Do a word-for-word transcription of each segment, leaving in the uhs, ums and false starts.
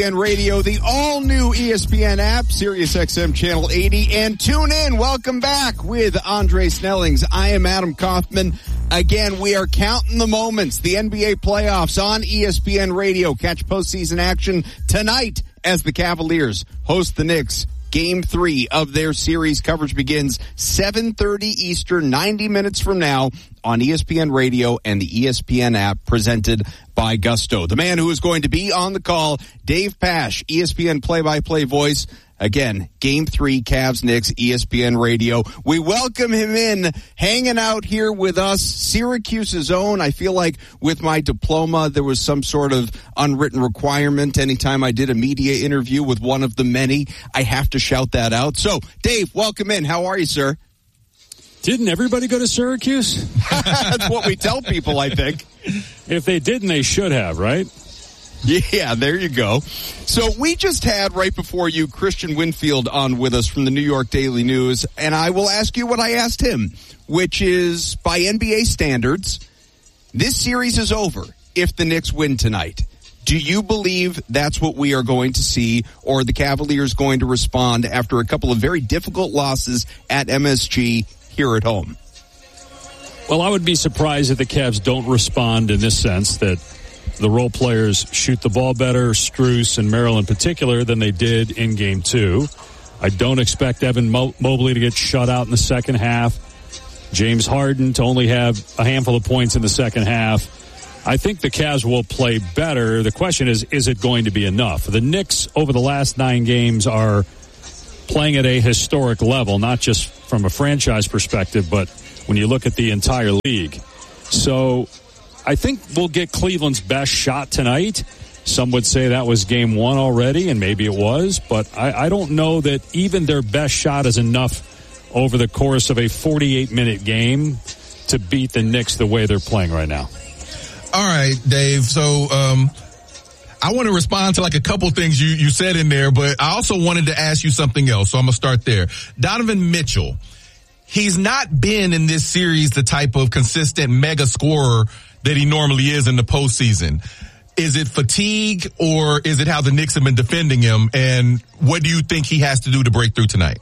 Radio, the all-new E S P N app, Sirius X M Channel eighty, and tune in. Welcome back with Andre Snellings. I am Adam Kaufman. Again, we are counting the moments. The N B A playoffs on E S P N Radio. Catch postseason action tonight as the Cavaliers host the Knicks. Game three of their series. Coverage begins seven thirty Eastern, ninety minutes from now on E S P N Radio and the E S P N app, presented by Gusto. The man who is going to be on the call, Dave Pasch, E S P N play-by-play voice. Again, Game three, Cavs Knicks, E S P N Radio. We welcome him in, hanging out here with us, Syracuse's own. I feel like with my diploma, there was some sort of unwritten requirement. Anytime I did a media interview with one of the many, I have to shout that out. So, Dave, welcome in. How are you, sir? Didn't everybody go to Syracuse? That's what we tell people, I think. If they didn't, they should have, right? Yeah, there you go. So we just had, right before you, Christian Winfield on with us from the New York Daily News, and I will ask you what I asked him, which is, by N B A standards, this series is over if the Knicks win tonight. Do you believe that's what we are going to see, or are the Cavaliers going to respond after a couple of very difficult losses at M S G here at home? Well, I would be surprised if the Cavs don't respond in this sense, that the role players shoot the ball better, Strus and Merrill in particular, than they did in game two. I don't expect Evan Mo- Mobley to get shut out in the second half. James Harden to only have a handful of points in the second half. I think the Cavs will play better. The question is, is it going to be enough? The Knicks over the last nine games are playing at a historic level, not just from a franchise perspective, but when you look at the entire league. So I think we'll get Cleveland's best shot tonight. Some would say that was game one already, and maybe it was, but I, I don't know that even their best shot is enough over the course of a forty-eight minute game to beat the Knicks the way they're playing right now. All right, Dave. So um, I want to respond to like a couple things you, you said in there, but I also wanted to ask you something else, so I'm going to start there. Donovan Mitchell, he's not been in this series the type of consistent mega scorer that he normally is in the postseason. Is it fatigue, or is it how the Knicks have been defending him? And what do you think he has to do to break through tonight?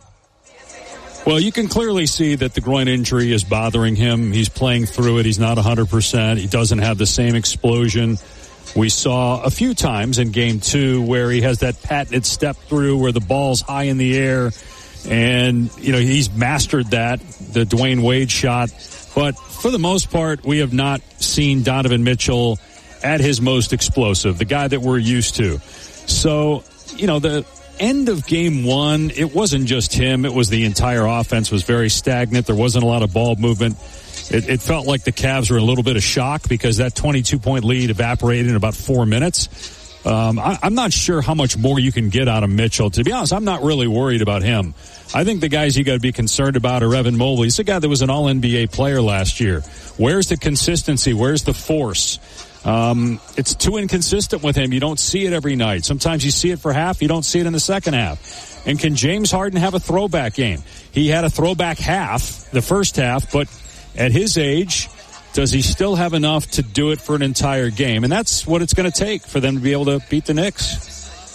Well, you can clearly see that the groin injury is bothering him. He's playing through it. He's not one hundred percent. He doesn't have the same explosion we saw a few times in game two, where he has that patented step through where the ball's high in the air. And, you know, he's mastered that, the Dwayne Wade shot. But for the most part, we have not seen Donovan Mitchell at his most explosive, the guy that we're used to. So, you know, the end of game one, it wasn't just him. It was the entire offense was very stagnant. There wasn't a lot of ball movement. It, it felt like the Cavs were in a little bit of shock because that twenty-two point lead evaporated in about four minutes. Um, I, I'm not sure how much more you can get out of Mitchell. To be honest, I'm not really worried about him. I think the guys you got to be concerned about are Evan Mobley. He's a guy that was an all N B A player last year. Where's the consistency? Where's the force? Um, it's too inconsistent with him. You don't see it every night. Sometimes you see it for half. You don't see it in the second half. And can James Harden have a throwback game? He had a throwback half, the first half, but at his age, does he still have enough to do it for an entire game? And that's what it's going to take for them to be able to beat the Knicks.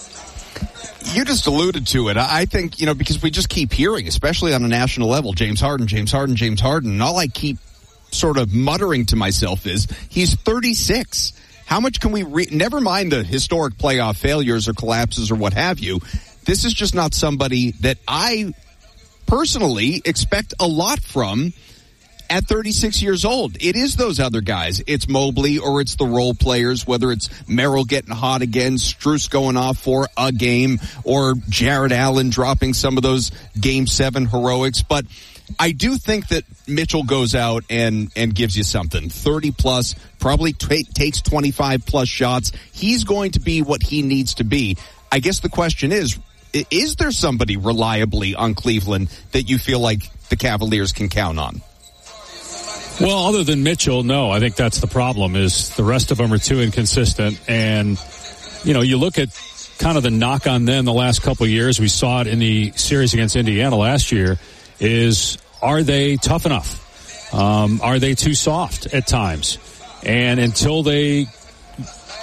You just alluded to it. I think, you know, because we just keep hearing, especially on a national level, James Harden, James Harden, James Harden. And all I keep sort of muttering to myself is, he's thirty-six. How much can we re- never mind the historic playoff failures or collapses or what have you. This is just not somebody that I personally expect a lot from at thirty-six years old. It is those other guys. It's Mobley, or it's the role players, whether it's Merrill getting hot again, Strus going off for a game, or Jarrett Allen dropping some of those game seven heroics. But I do think that Mitchell goes out and, and gives you something. thirty plus, probably t- takes twenty-five plus shots. He's going to be what he needs to be. I guess the question is, is there somebody reliably on Cleveland that you feel like the Cavaliers can count on? Well, other than Mitchell, no. I think that's the problem, is the rest of them are too inconsistent. And, you know, you look at kind of the knock on them the last couple of years. We saw it in the series against Indiana last year, is are they tough enough? Um, are they too soft at times? And until they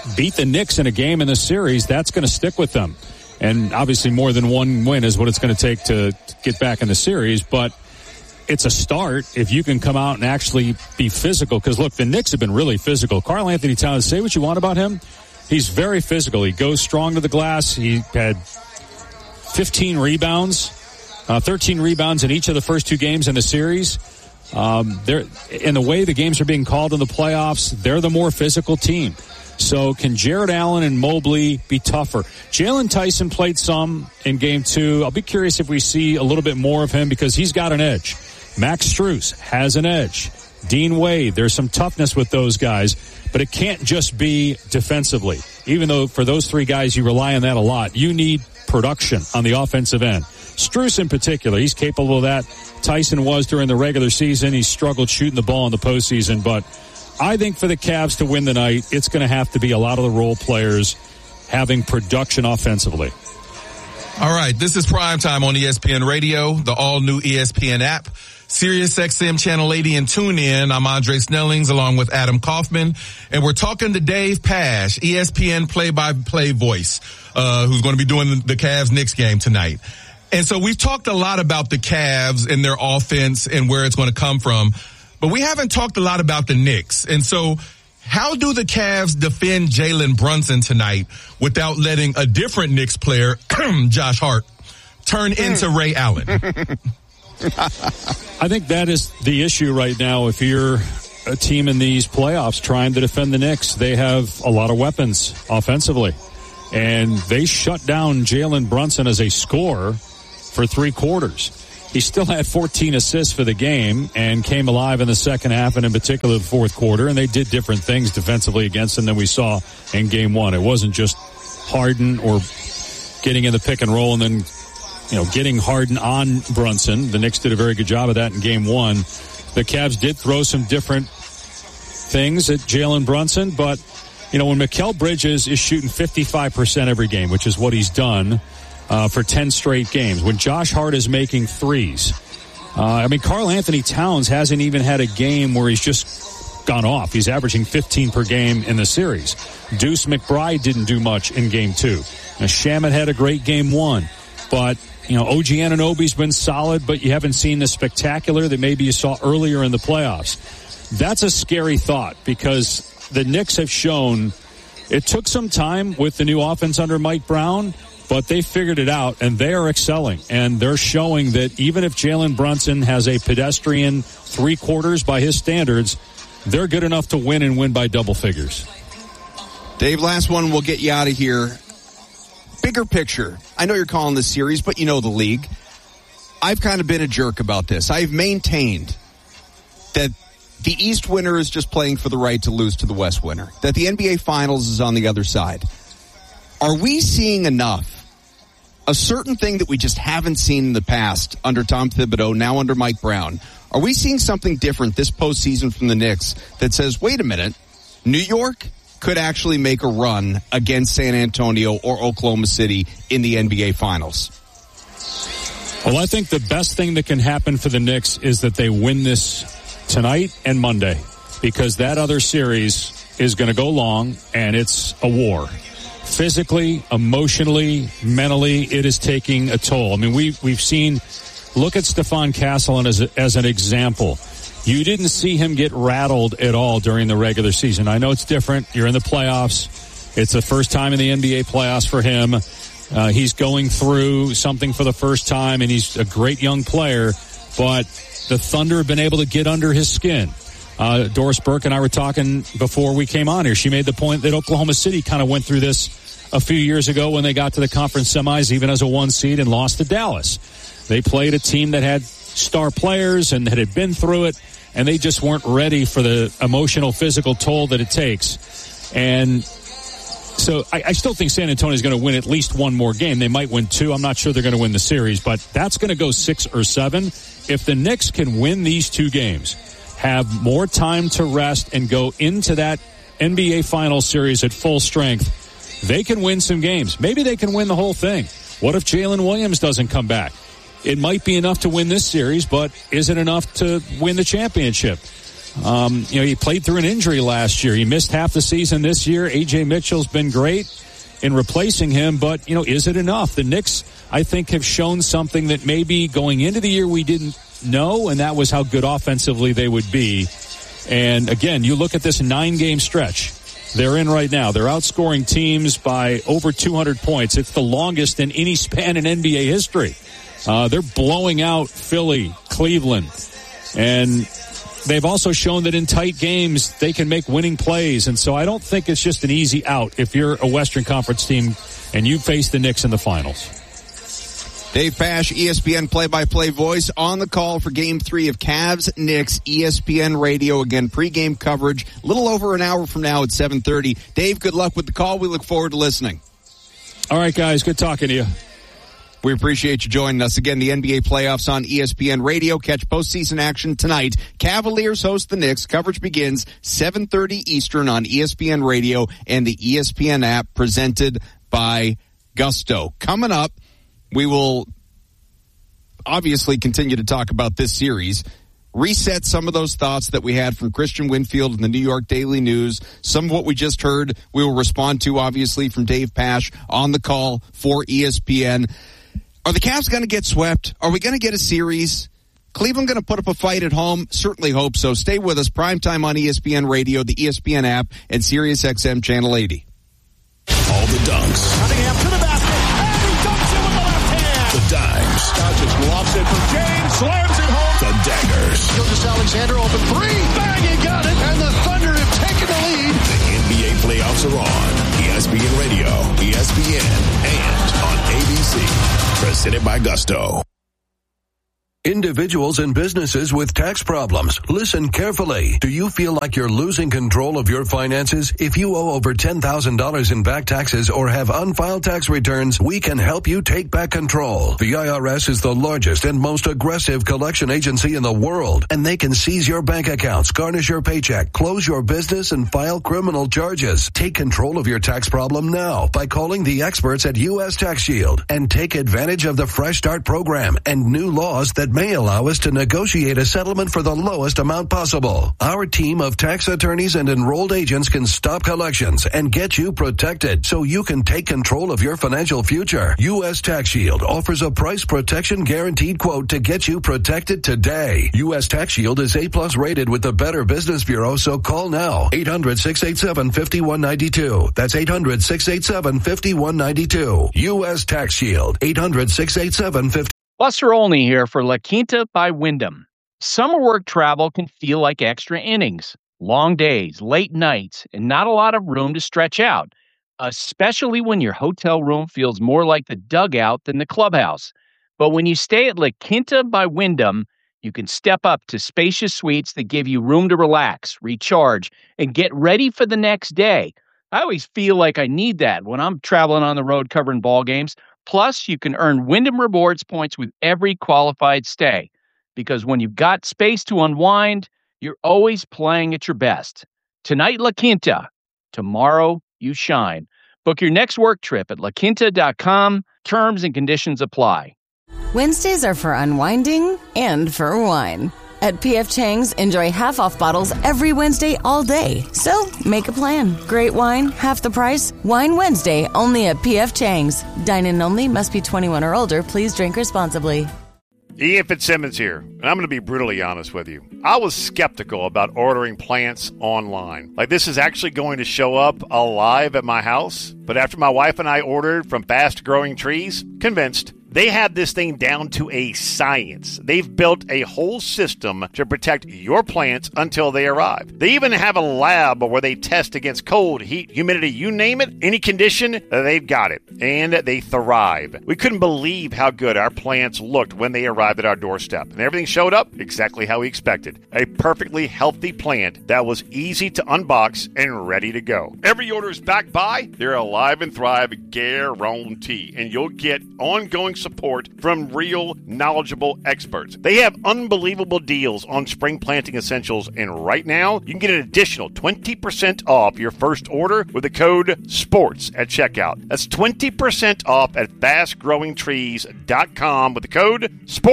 beat the Knicks in a game in the series, that's going to stick with them. And obviously more than one win is what it's going to take to get back in the series. But it's a start if you can come out and actually be physical. Because, look, the Knicks have been really physical. Karl Anthony Towns, say what you want about him, he's very physical. He goes strong to the glass. He had fifteen rebounds, uh, thirteen rebounds in each of the first two games in the series. Um, they're, in the way the games are being called in the playoffs, they're the more physical team. So can Jared Allen and Mobley be tougher? Jalen Tyson played some in game two. I'll be curious if we see a little bit more of him because he's got an edge. Max Strus has an edge. Dean Wade, there's some toughness with those guys, but it can't just be defensively. Even though for those three guys you rely on that a lot, you need production on the offensive end. Strus in particular, he's capable of that. Tyson was during the regular season. He struggled shooting the ball in the postseason, but I think for the Cavs to win the night, it's going to have to be a lot of the role players having production offensively. All right, this is Primetime on E S P N Radio, the all-new E S P N app, Sirius X M Channel eighty and TuneIn. I'm Andre Snellings along with Adam Kaufman, and we're talking to Dave Pasch, E S P N play-by-play voice, uh, who's going to be doing the Cavs-Knicks game tonight. And so we've talked a lot about the Cavs and their offense and where it's going to come from, but we haven't talked a lot about the Knicks. And so how do the Cavs defend Jalen Brunson tonight without letting a different Knicks player, Josh Hart, turn into Ray Allen? I think that is the issue right now. If you're a team in these playoffs trying to defend the Knicks, they have a lot of weapons offensively. And they shut down Jalen Brunson as a scorer for three quarters. He still had fourteen assists for the game and came alive in the second half and in particular the fourth quarter. And they did different things defensively against him than we saw in game one. It wasn't just Harden or getting in the pick and roll and then, you know, getting Harden on Brunson. The Knicks did a very good job of that in game one. The Cavs did throw some different things at Jalen Brunson, but, you know, when Mikal Bridges is shooting fifty-five percent every game, which is what he's done uh, for ten straight games, when Josh Hart is making threes, uh, I mean, Karl Anthony Towns hasn't even had a game where he's just gone off. He's averaging fifteen per game in the series. Deuce McBride didn't do much in game two. Now, Shamet had a great game one, but you know, O G Anunoby's been solid, but you haven't seen the spectacular that maybe you saw earlier in the playoffs. That's a scary thought because the Knicks have shown it took some time with the new offense under Mike Brown, but they figured it out, and they are excelling. And they're showing that even if Jalen Brunson has a pedestrian three quarters by his standards, they're good enough to win and win by double figures. Dave, last one, we'll get you out of here. Bigger picture. I know you're calling this series, but you know the league. I've kind of been a jerk about this. I've maintained that the East winner is just playing for the right to lose to the West winner, that the N B A Finals is on the other side. Are we seeing enough? A certain thing that we just haven't seen in the past under Tom Thibodeau, now under Mike Brown. Are we seeing something different this postseason from the Knicks that says, wait a minute, New York could actually make a run against San Antonio or Oklahoma City in the N B A Finals? Well, I think the best thing that can happen for the Knicks is that they win this tonight and Monday, because that other series is going to go long and it's a war. Physically, emotionally, mentally, it is taking a toll. I mean, we, we've seen, look at Stephon Castleton as, a, as an example. You didn't see him get rattled at all during the regular season. I know it's different. You're in the playoffs. It's the first time in the N B A playoffs for him. Uh, he's going through something for the first time, and he's a great young player, but the Thunder have been able to get under his skin. Uh, Doris Burke and I were talking before we came on here. She made the point that Oklahoma City kind of went through this a few years ago when they got to the conference semis, even as a one seed, and lost to Dallas. They played a team that had star players and that had been through it, and they just weren't ready for the emotional, physical toll that it takes. And so I, I still think San Antonio is going to win at least one more game. They might win two. I'm not sure they're going to win the series, but that's going to go six or seven. If the Knicks can win these two games, have more time to rest, and go into that N B A Finals series at full strength, they can win some games. Maybe they can win the whole thing. What if Jalen Williams doesn't come back? It might be enough to win this series, but is it enough to win the championship? Um, you know, he played through an injury last year. He missed half the season this year. A J Mitchell's been great in replacing him, but, you know, is it enough? The Knicks, I think, have shown something that maybe going into the year we didn't know, and that was how good offensively they would be. And, again, you look at this nine-game stretch they're in right now. They're outscoring teams by over two hundred points. It's the longest in any span in N B A history. Uh, they're blowing out Philly, Cleveland, and they've also shown that in tight games they can make winning plays. And so I don't think it's just an easy out if you're a Western Conference team and you face the Knicks in the finals. Dave Pasch, E S P N play-by-play voice, on the call for Game three of Cavs-Knicks, E S P N Radio. Again, pregame coverage a little over an hour from now at seven thirty. Dave, good luck with the call. We look forward to listening. All right, guys. Good talking to you. We appreciate you joining us. Again, the N B A playoffs on E S P N Radio. Catch postseason action tonight. Cavaliers host the Knicks. Coverage begins seven thirty Eastern on E S P N Radio and the E S P N app, presented by Gusto. Coming up, we will obviously continue to talk about this series, reset some of those thoughts that we had from Christian Winfield in the New York Daily News. Some of what we just heard we will respond to, obviously, from Dave Pasch on the call for E S P N. Are the Cavs going to get swept? Are we going to get a series? Cleveland going to put up a fight at home? Certainly hope so. Stay with us. Primetime on E S P N Radio, the E S P N app, and Sirius X M Channel eighty. All the dunks. Cunningham to the basket. The dimes. Just lofts it for James, slams it home. The daggers. Gilgeous Alexander open three. Bang, he got it. And the Thunder have taken the lead. The N B A playoffs are on. E S P N Radio, E S P N, and on A B C. Presented by Gusto. Individuals and businesses with tax problems, listen carefully. Do you feel like you're losing control of your finances? If you owe over ten thousand dollars in back taxes or have unfiled tax returns, we can help you take back control. The I R S is the largest and most aggressive collection agency in the world, and they can seize your bank accounts, garnish your paycheck, close your business, and file criminal charges. Take control of your tax problem now by calling the experts at U S Tax Shield and take advantage of the Fresh Start program and new laws that may allow us to negotiate a settlement for the lowest amount possible. Our team of tax attorneys and enrolled agents can stop collections and get you protected so you can take control of your financial future. U S Tax Shield offers a price protection guaranteed quote to get you protected today. U S Tax Shield is A plus rated with the Better Business Bureau, so call now. eight hundred, six eight seven, five one nine two. That's eight hundred, six eight seven, five one nine two. U S Tax Shield. eight hundred, six eight seven, five one nine two. Buster Olney here for La Quinta by Wyndham. Summer work travel can feel like extra innings, long days, late nights, and not a lot of room to stretch out, especially when your hotel room feels more like the dugout than the clubhouse. But when you stay at La Quinta by Wyndham, you can step up to spacious suites that give you room to relax, recharge, and get ready for the next day. I always feel like I need that when I'm traveling on the road covering ball games. Plus, you can earn Wyndham Rewards points with every qualified stay. Because when you've got space to unwind, you're always playing at your best. Tonight, La Quinta. Tomorrow, you shine. Book your next work trip at la quinta dot com. Terms and conditions apply. Wednesdays are for unwinding and for wine. At P F Chang's, enjoy half-off bottles every Wednesday all day. So, make a plan. Great wine, half the price. Wine Wednesday, only at P F Chang's. Dine-in only, must be twenty-one or older. Please drink responsibly. Ian Fitzsimmons here, and I'm going to be brutally honest with you. I was skeptical about ordering plants online. Like, this is actually going to show up alive at my house. But after my wife and I ordered from Fast Growing Trees, convinced. They have this thing down to a science. They've built a whole system to protect your plants until they arrive. They even have a lab where they test against cold, heat, humidity, you name it, any condition, they've got it. And they thrive. We couldn't believe how good our plants looked when they arrived at our doorstep. And everything showed up exactly how we expected. A perfectly healthy plant that was easy to unbox and ready to go. Every order is backed by their Alive and Thrive guarantee. And you'll get ongoing support from real, knowledgeable experts. They have unbelievable deals on spring planting essentials, and right now, you can get an additional twenty percent off your first order with the code SPORTS at checkout. That's twenty percent off at fast growing trees dot com with the code SPORTS.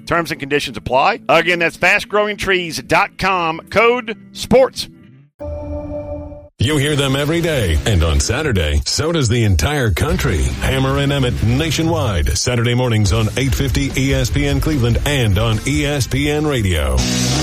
Terms and conditions apply. Again, that's fast growing trees dot com, code SPORTS. You hear them every day, and on Saturday, so does the entire country. Hammer and Emmett nationwide, Saturday mornings on eight fifty E S P N Cleveland and on E S P N Radio.